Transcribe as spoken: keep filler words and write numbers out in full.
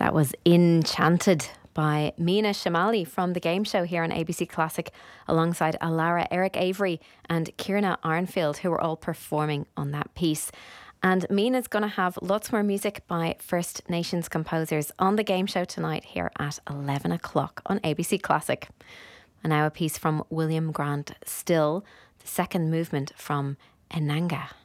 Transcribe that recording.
That was Enchanted by Mina Shamali from the game show here on A B C Classic, alongside Alara, Eric Avery and Kierna Arnfield, who were all performing on that piece. And Mina's going to have lots more music by First Nations composers on the game show tonight here at eleven o'clock on A B C Classic. And now a piece from William Grant Still, the second movement from Enanga.